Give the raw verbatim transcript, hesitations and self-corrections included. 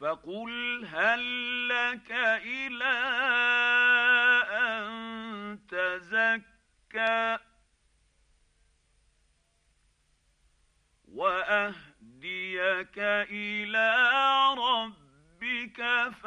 فقل هل لك إلى أن تزكى وأهديك إلى ربك